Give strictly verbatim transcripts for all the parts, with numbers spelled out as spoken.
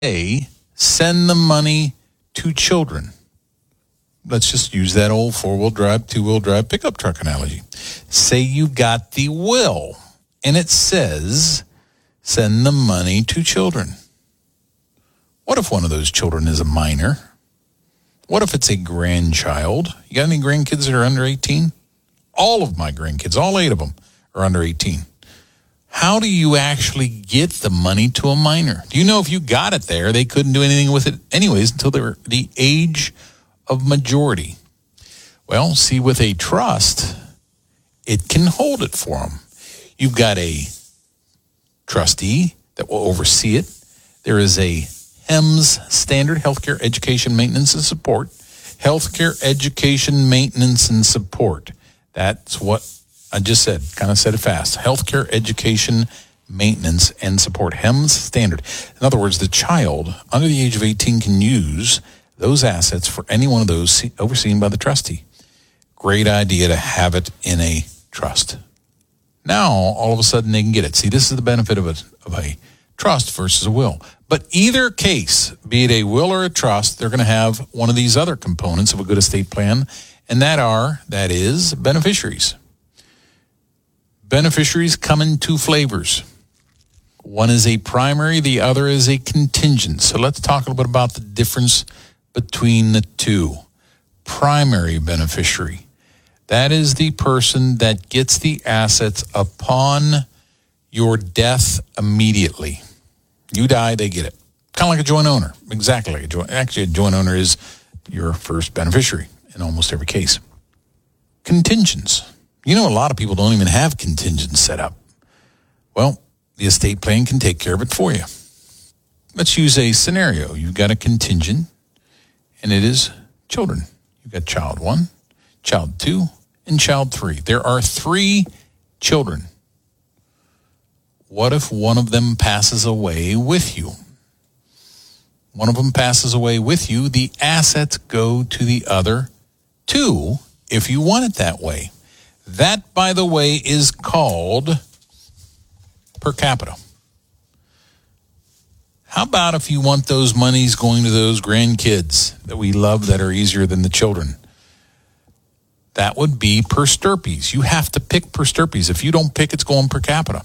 A, send the money to children. Let's just use that old four-wheel drive, two-wheel drive pickup truck analogy. Say you got the will, and it says, send the money to children. What if one of those children is a minor? What if it's a grandchild? You got any grandkids that are under eighteen? All of my grandkids, all eight of them, are under eighteen. How do you actually get the money to a minor? Do you know if you got it there, they couldn't do anything with it anyways until they were the age of majority? Well, see, with a trust, it can hold it for them. You've got a trustee that will oversee it. There is a HEMS standard, Healthcare Education Maintenance and Support. Healthcare Education Maintenance and Support. That's what I just said, kind of said it fast. Healthcare Education Maintenance and Support, HEMS standard. In other words, the child under the age of eighteen can use those assets for any one of those overseen by the trustee. Great idea to have it in a trust. Now, all of a sudden, they can get it. See, this is the benefit of a, of a trust versus a will. But either case, be it a will or a trust, they're going to have one of these other components of a good estate plan, and that are, that is, beneficiaries. Beneficiaries come in two flavors. One is a primary, the other is a contingent. So let's talk a little bit about the difference between the two. Primary beneficiary. That is the person that gets the assets upon your death immediately. You die, they get it. Kind of like a joint owner. Exactly like a joint. Actually, a joint owner is your first beneficiary in almost every case. Contingents. You know, a lot of people don't even have contingents set up. Well, the estate plan can take care of it for you. Let's use a scenario. You've got a contingent, and it is children. You've got child one, child two, and child three. There are three children. What if one of them passes away with you? One of them passes away with you. The assets go to the other two if you want it that way. That, by the way, is called per capita. How about if you want those monies going to those grandkids that we love that are easier than the children? That would be per stirpes. You have to pick per stirpes. If you don't pick, it's going per capita.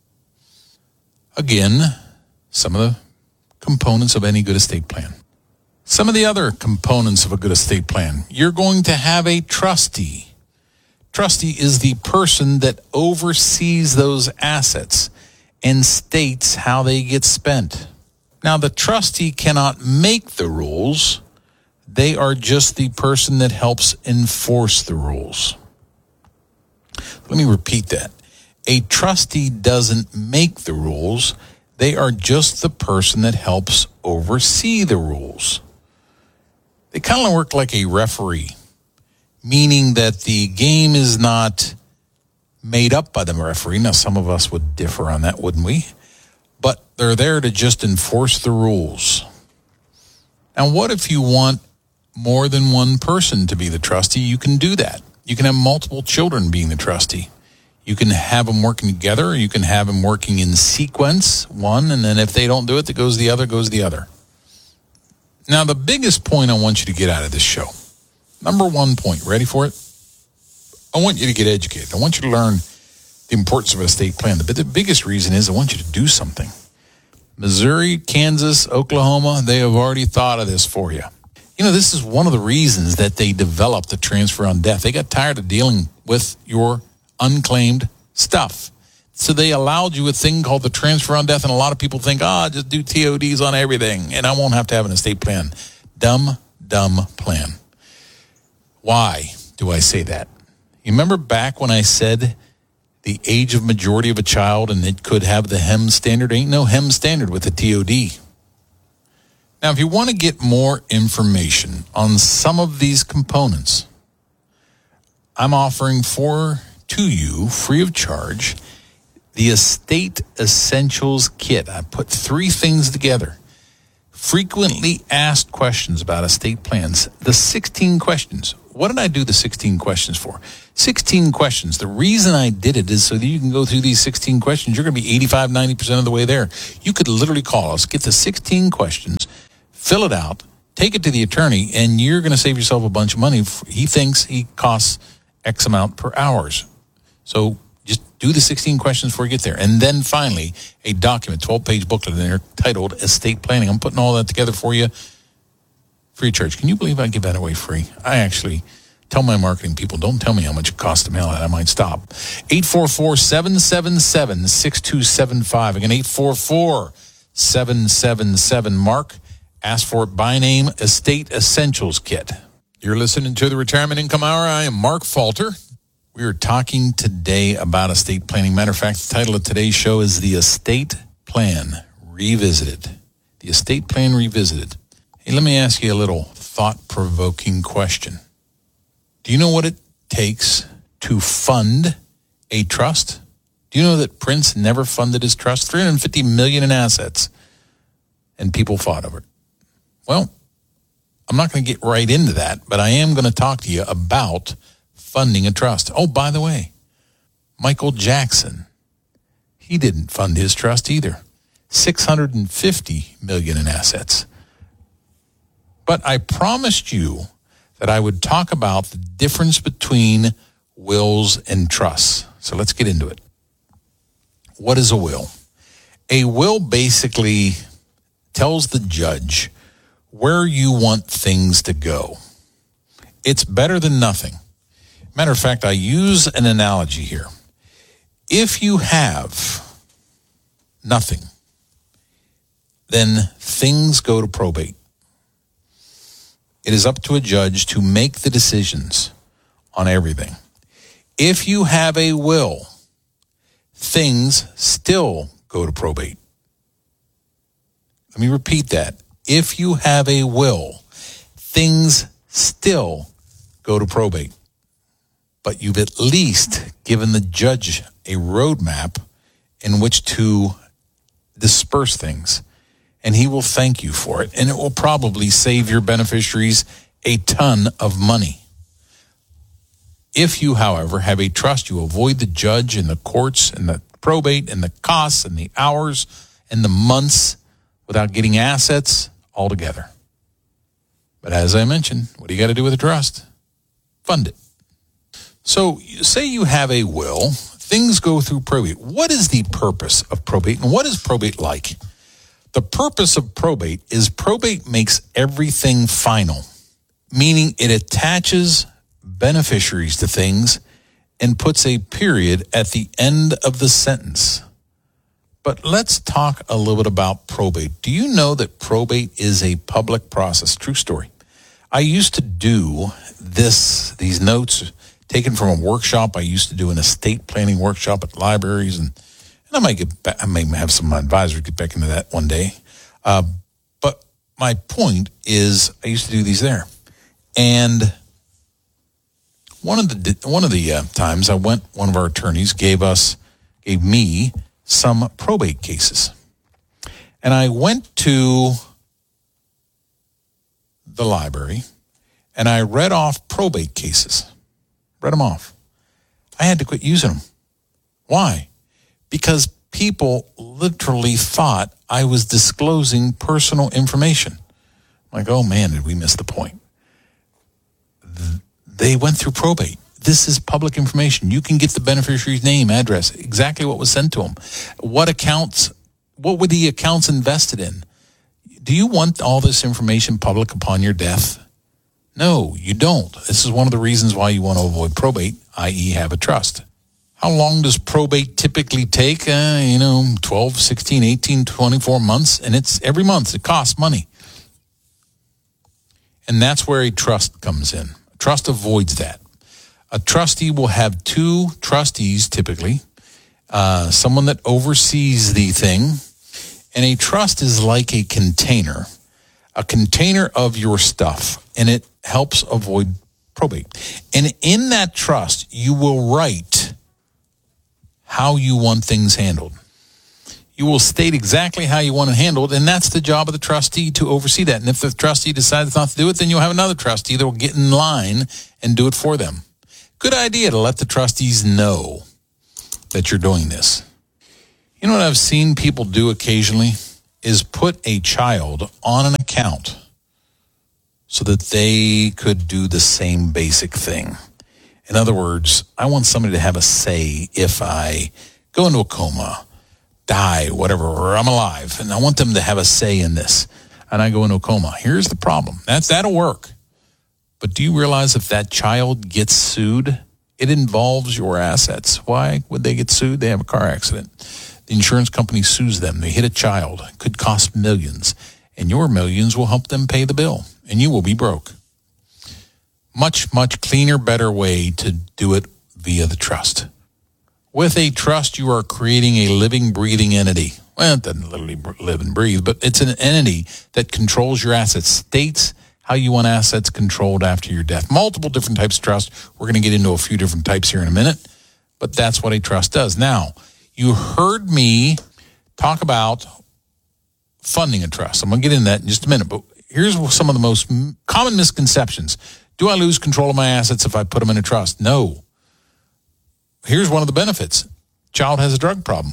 Again, some of the components of any good estate plan. Some of the other components of a good estate plan. You're going to have a trustee. Trustee is the person that oversees those assets and states how they get spent. Now, the trustee cannot make the rules. They are just the person that helps enforce the rules. Let me repeat that. A trustee doesn't make the rules. They are just the person that helps oversee the rules. They kind of work like a referee, meaning that the game is not made up by the referee. Now, some of us would differ on that, wouldn't we? But they're there to just enforce the rules. Now, what if you want more than one person to be the trustee? You can do that. You can have multiple children being the trustee. You can have them working together, or you can have them working in sequence, one, and then if they don't do it, that goes the other, goes the other. Now, the biggest point I want you to get out of this show, number one point, ready for it? I want you to get educated. I want you to learn the importance of an estate plan. But the biggest reason is I want you to do something. Missouri, Kansas, Oklahoma, they have already thought of this for you. You know, this is one of the reasons that they developed the transfer on death. They got tired of dealing with your unclaimed stuff. So they allowed you a thing called the transfer on death, and a lot of people think, ah, oh, just do T O Ds on everything, and I won't have to have an estate plan. Dumb, dumb plan. Why do I say that? You remember back when I said the age of majority of a child and it could have the HEMS standard? Ain't no HEMS standard with the T O D. Now, if you want to get more information on some of these components, I'm offering for to you, free of charge, the Estate Essentials Kit. I put three things together Frequently asked questions about estate plans. The sixteen questions. What did I do the sixteen questions for? sixteen questions. The reason I did it is so that you can go through these sixteen questions. You're going to be eighty-five, ninety percent of the way there. You could literally call us, get the sixteen questions, fill it out, take it to the attorney, and you're going to save yourself a bunch of money. He thinks he costs X amount per hours. So just do the sixteen questions before you get there. And then finally, a document, twelve-page booklet in there titled Estate Planning. I'm putting all that together for you free of charge. Can you believe I give that away free? I actually tell my marketing people, don't tell me how much it costs to mail it. I might stop. eight four four, seven seven seven, six two seven five. Again, eight four four, seven seven seven, Mark. Ask for it by name, Estate Essentials Kit. You're listening to the Retirement Income Hour. I am Mark Falter. We are talking today about estate planning. Matter of fact, the title of today's show is The Estate Plan Revisited. The Estate Plan Revisited. Hey, let me ask you a little thought-provoking question. Do you know what it takes to fund a trust? Do you know that Prince never funded his trust? three hundred fifty million dollars in assets, and people fought over it. Well, I'm not going to get right into that, but I am going to talk to you about funding a trust. Oh, by the way, Michael Jackson, he didn't fund his trust either. six hundred fifty million dollars in assets. But I promised you that I would talk about the difference between wills and trusts. So let's get into it. What is a will? A will basically tells the judge where you want things to go. It's better than nothing. Matter of fact, I use an analogy here. If you have nothing, then things go to probate. It is up to a judge to make the decisions on everything. If you have a will, things still go to probate. Let me repeat that. If you have a will, things still go to probate. But you've at least given the judge a roadmap in which to disperse things. And he will thank you for it. And it will probably save your beneficiaries a ton of money. If you, however, have a trust, you avoid the judge and the courts and the probate and the costs and the hours and the months without getting assets altogether. But as I mentioned, what do you got to do with a trust? Fund it. So say you have a will, things go through probate. What is the purpose of probate and what is probate like? The purpose of probate is probate makes everything final, meaning it attaches beneficiaries to things and puts a period at the end of the sentence. But let's talk a little bit about probate. Do you know that probate is a public process? True story. I used to do this, these notes taken from a workshop. I used to do an estate planning workshop at libraries, and, and I might get back, I may have some advisors get back into that one day. Uh, but my point is, I used to do these there, and one of the one of the uh, times I went, one of our attorneys gave us gave me some probate cases, and I went to the library and I read off probate cases. Read them off. I had to quit using them. Why? Because people literally thought I was disclosing personal information. I'm like, oh man, did we miss the point? They went through probate. This is public information. You can get the beneficiary's name, address, exactly what was sent to them. What accounts, what were the accounts invested in? Do you want all this information public upon your death? No, you don't. This is one of the reasons why you want to avoid probate, that is have a trust. How long does probate typically take? Uh, you know, twelve, sixteen, eighteen, twenty-four months, and it's every month. It costs money. And that's where a trust comes in. A trust avoids that. A trustee will have two trustees typically, uh, someone that oversees the thing, and a trust is like a container, a container of your stuff, and it helps avoid probate. And in that trust, you will write how you want things handled. You will state exactly how you want it handled, and that's the job of the trustee to oversee that. And if the trustee decides not to do it, then you'll have another trustee that will get in line and do it for them. Good idea to let the trustees know that you're doing this. You know what I've seen people do occasionally is put a child on an account so that they could do the same basic thing. In other words, I want somebody to have a say if I go into a coma, die, whatever, or I'm alive, and I want them to have a say in this, and I go into a coma. Here's the problem. That's, that'll work. But do you realize if that child gets sued, it involves your assets? Why would they get sued? They have a car accident. The insurance company sues them. They hit a child. It could cost millions, and your millions will help them pay the bill, and you will be broke. Much, much cleaner, better way to do it via the trust. With a trust, you are creating a living, breathing entity. Well, it doesn't literally live and breathe, but it's an entity that controls your assets, states how you want assets controlled after your death. Multiple different types of trust. We're going to get into a few different types here in a minute, but that's what a trust does. Now, you heard me talk about funding a trust. I'm going to get into that in just a minute, but here's some of the most common misconceptions. Do I lose control of my assets if I put them in a trust? No. Here's one of the benefits. Child has a drug problem.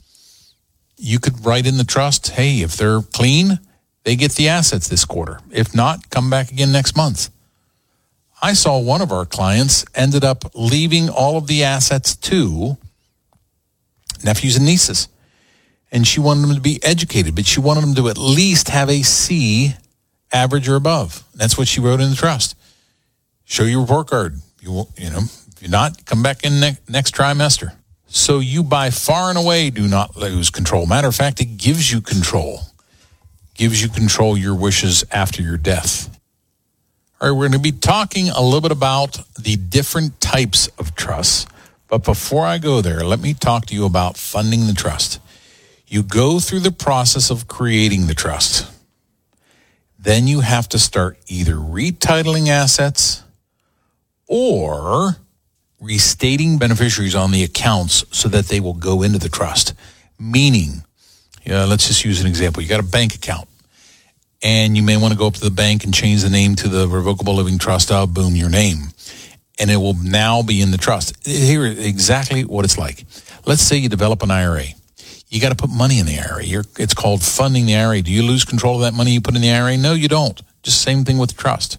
You could write in the trust, hey, if they're clean, they get the assets this quarter. If not, come back again next month. I saw one of our clients ended up leaving all of the assets to nephews and nieces. And she wanted them to be educated, but she wanted them to at least have a C average or above. That's what she wrote in the trust. Show your report card. You will, you know, if you're not, come back in ne- next trimester. So you by far and away do not lose control. Matter of fact, it gives you control. Gives you control your wishes after your death. All right, we're going to be talking a little bit about the different types of trusts. But before I go there, let me talk to you about funding the trust. You go through the process of creating the trust. Then you have to start either retitling assets or restating beneficiaries on the accounts so that they will go into the trust. Meaning, you know, let's just use an example. You got a bank account, and you may want to go up to the bank and change the name to the Revocable Living Trust. Oh, boom, your name. And it will now be in the trust. Here is exactly what it's like. Let's say you develop an I R A. You got to put money in the I R A. You're, it's called funding the I R A. Do you lose control of that money you put in the I R A? No, you don't. Just same thing with the trust.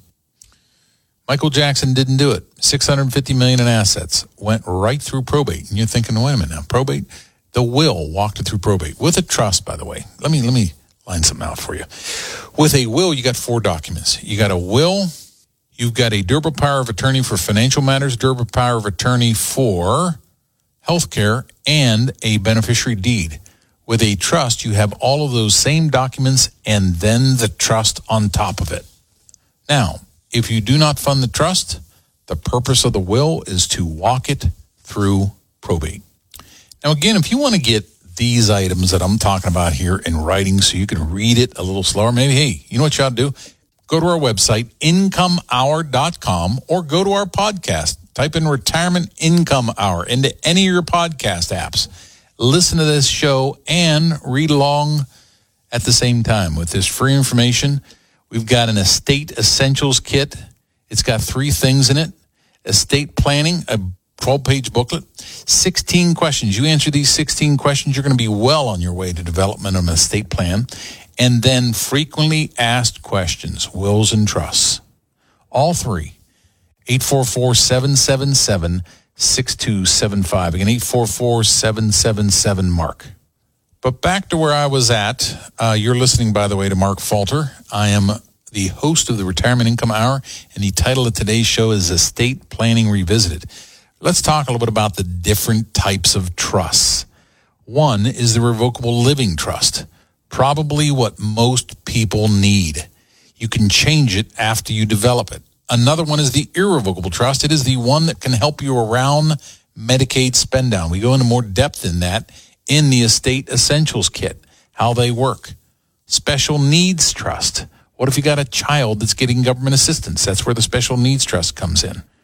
Michael Jackson didn't do it. six hundred fifty million dollars in assets went right through probate. And you're thinking, wait a minute now, probate? The will walked it through probate with a trust, by the way. Let me let me line something out for you. With a will, you got four documents. You got a will. You've got a durable power of attorney for financial matters, durable power of attorney for healthcare, and a beneficiary deed. With a trust, you have all of those same documents and then the trust on top of it. Now, if you do not fund the trust, the purpose of the will is to walk it through probate. Now, again, if you want to get these items that I'm talking about here in writing so you can read it a little slower, maybe, hey, you know what you ought to do? Go to our website, income hour dot com, or go to our podcast. Type in Retirement Income Hour into any of your podcast apps. Listen to this show and read along at the same time with this free information. We've got an Estate Essentials Kit. It's got three things in it. Estate planning, a twelve-page booklet, sixteen questions. You answer these sixteen questions, you're going to be well on your way to development of an estate plan. And then frequently asked questions, wills and trusts. All three. eight four four, seven seven seven, six two seven five. Again, eight four four, seven seven seven, Mark. But back to where I was at. Uh, you're listening, by the way, to Mark Falter. I am the host of the Retirement Income Hour, and the title of today's show is Estate Planning Revisited. Let's talk a little bit about the different types of trusts. One is the Revocable Living Trust, probably what most people need. You can change it after you develop it. Another one is the Irrevocable Trust. It is the one that can help you around Medicaid spend down. We go into more depth in that in the Estate Essentials Kit, how they work. Special Needs Trust. What if you got a child that's getting government assistance? That's where the Special Needs Trust comes in.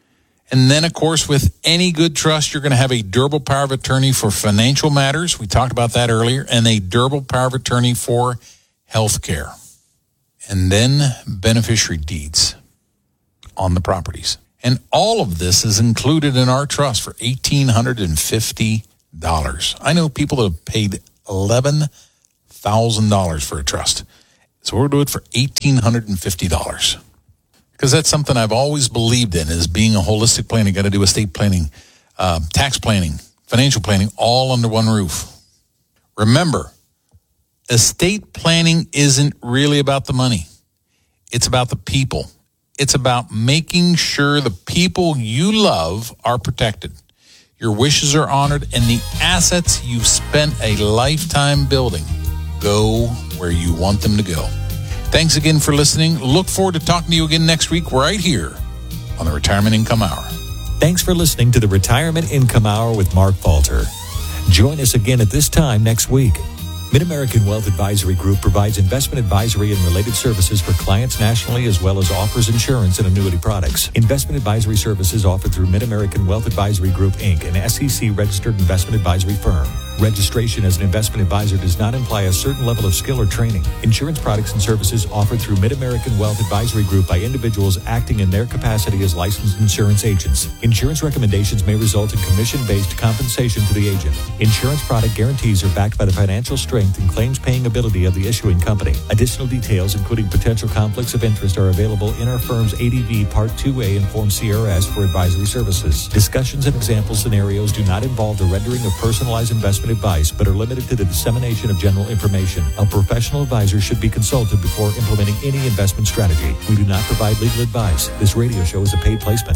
And then, of course, with any good trust, you're going to have a durable power of attorney for financial matters. We talked about that earlier. And a durable power of attorney for health care. And then beneficiary deeds on the properties. And all of this is included in our trust for one thousand eight hundred fifty dollars. I know people that have paid eleven thousand dollars for a trust. So we'll do it for one thousand eight hundred fifty dollars. Because that's something I've always believed in, is being a holistic planner. You got to do estate planning, uh, tax planning, financial planning, all under one roof. Remember, estate planning isn't really about the money. It's about the people. It's about making sure the people you love are protected, your wishes are honored, and the assets you've spent a lifetime building go where you want them to go. Thanks again for listening. Look forward to talking to you again next week right here on the Retirement Income Hour. Thanks for listening to the Retirement Income Hour with Mark Falter. Join us again at this time next week. Mid-American Wealth Advisory Group provides investment advisory and related services for clients nationally, as well as offers insurance and annuity products. Investment advisory services offered through Mid-American Wealth Advisory Group, Incorporated, an S E C-registered investment advisory firm. Registration as an investment advisor does not imply a certain level of skill or training. Insurance products and services offered through Mid-American Wealth Advisory Group by individuals acting in their capacity as licensed insurance agents. Insurance recommendations may result in commission-based compensation to the agent. Insurance product guarantees are backed by the financial strength and claims-paying ability of the issuing company. Additional details, including potential conflicts of interest, are available in our firm's A D V Part two A and Form C R S for advisory services. Discussions and example scenarios do not involve the rendering of personalized investment advice, but are limited to the dissemination of general information. A professional advisor should be consulted before implementing any investment strategy. We do not provide legal advice. This radio show is a paid placement.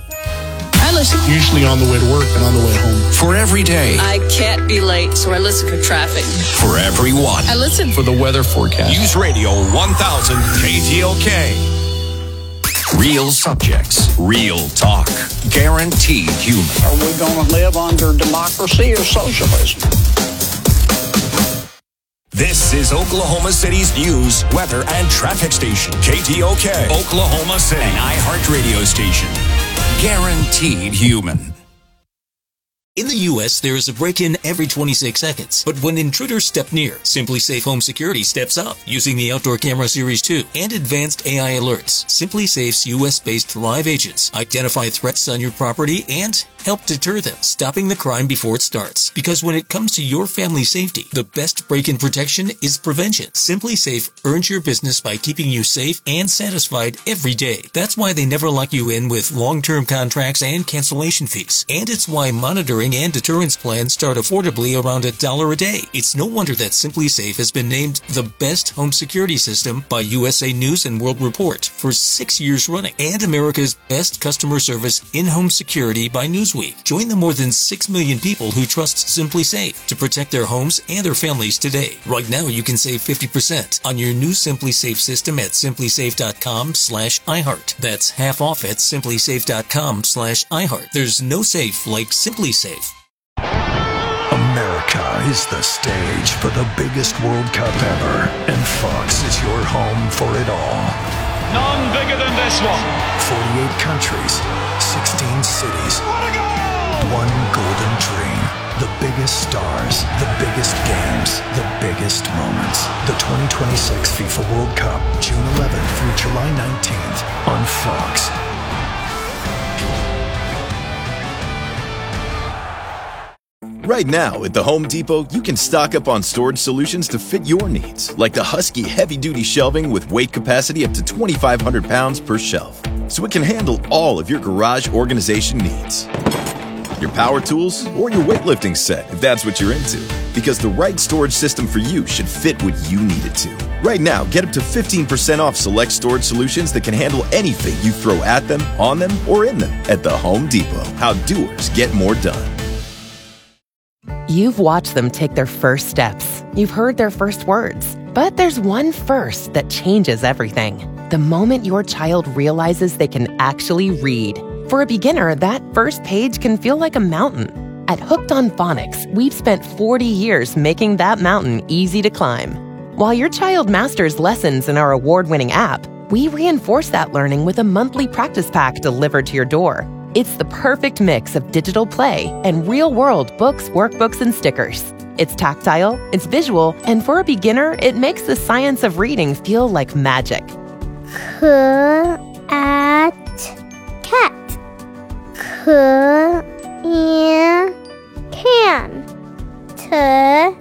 I listen. Usually on the way to work and on the way home. For every day. I can't be late, so I listen for traffic. For everyone. I listen for the weather forecast. News Radio one thousand K T L K. Real subjects, real talk, guaranteed human. Are we going to live under democracy or socialism? This is Oklahoma City's news, weather, and traffic station. K T O K, Oklahoma City, an iHeart radio station. Guaranteed human. In the U S, there is a break-in every twenty-six seconds. But when intruders step near, Simply Safe Home Security steps up using the Outdoor Camera Series two and advanced A I alerts. Simply Safe's U S-based live agents identify threats on your property and help deter them, stopping the crime before it starts. Because when it comes to your family's safety, the best break-in protection is prevention. Simply Safe earns your business by keeping you safe and satisfied every day. That's why they never lock you in with long-term contracts and cancellation fees. And it's why monitoring and deterrence plans start affordably around a dollar a day. It's no wonder that Simply Safe has been named the best home security system by U S A News and World Report for six years running, and America's best customer service in-home security by Newsweek. Join the more than six million people who trust Simply Safe to protect their homes and their families today. Right now, you can save fifty percent on your new Simply Safe system at simplysafe.com slash iHeart. That's half off at simplysafe.com slash iHeart. There's no safe like Simply Safe. America is the stage for the biggest World Cup ever, and Fox is your home for it all. None bigger than this one. forty-eight countries, sixteen cities, one golden dream. The biggest stars, the biggest games, the biggest moments. The twenty twenty-six FIFA World Cup, June eleventh through July nineteenth on Fox. Right now, at the Home Depot, you can stock up on storage solutions to fit your needs, like the Husky heavy-duty shelving with weight capacity up to twenty-five hundred pounds per shelf, so it can handle all of your garage organization needs. Your power tools, or your weightlifting set, if that's what you're into, because the right storage system for you should fit what you need it to. Right now, get up to fifteen percent off select storage solutions that can handle anything you throw at them, on them, or in them at the Home Depot. How doers get more done. You've watched them take their first steps. You've heard their first words. But there's one first that changes everything. The moment your child realizes they can actually read. For a beginner, that first page can feel like a mountain. At Hooked on Phonics, we've spent forty years making that mountain easy to climb. While your child masters lessons in our award-winning app, we reinforce that learning with a monthly practice pack delivered to your door. It's the perfect mix of digital play and real-world books, workbooks, and stickers. It's tactile, it's visual, and for a beginner, it makes the science of reading feel like magic. C at cat. C in can. T